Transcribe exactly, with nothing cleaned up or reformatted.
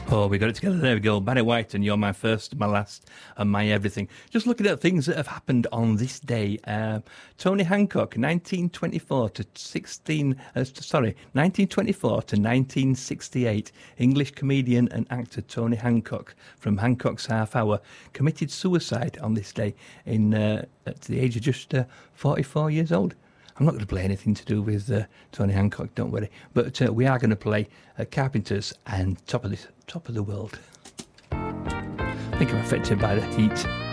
Oh, we got it together. There we go. Barry White, and You're My First, My Last, and My Everything. Just looking at things that have happened on this day. Uh, Tony Hancock, nineteen twenty-four to sixteen. Uh, sorry, nineteen twenty-four to nineteen sixty-eight. English comedian and actor Tony Hancock from Hancock's Half Hour committed suicide on this day in uh, at the age of just uh, forty-four years old. I'm not going to play anything to do with uh, Tony Hancock, don't worry. But uh, we are going to play uh, Carpenters and Top of the Top of the World. I think I'm affected by the heat.